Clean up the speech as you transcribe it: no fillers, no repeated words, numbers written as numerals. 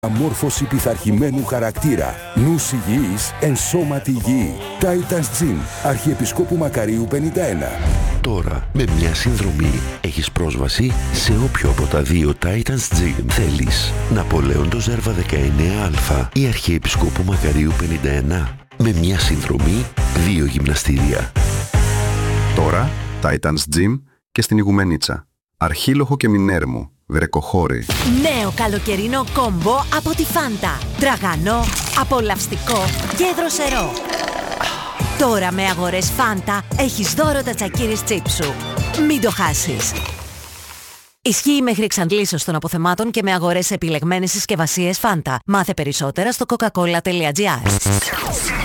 Αμόρφωση πειθαρχημένου χαρακτήρα. Νους υγιής, εν σώματι υγιή. Titans Gym, Αρχιεπισκόπου Μακαρίου 51. Τώρα, με μια συνδρομή, έχεις πρόσβαση σε όποιο από τα δύο Titans Gym θέλεις. Ναπολέοντος Ζέρβα 19α ή Αρχιεπισκόπου Μακαρίου 51. Με μια συνδρομή, 2 γυμναστήρια. Τώρα, Titans Gym και στην Ιγουμενίτσα. Αρχίλοχο και Μινέρμου. Βρεκοχώρη. Νέο καλοκαιρινό κόμπο από τη Φάντα. Τραγανό, απολαυστικό και δροσερό. Τώρα με αγορές Φάντα έχεις δώρο τα τσακίρις τσίψου. Μην το χάσεις. Ισχύει μέχρι εξαντλήσεως των αποθεμάτων και με αγορές σε επιλεγμένες συσκευασίες Φάντα. Μάθε περισσότερα στο coca-cola.gr.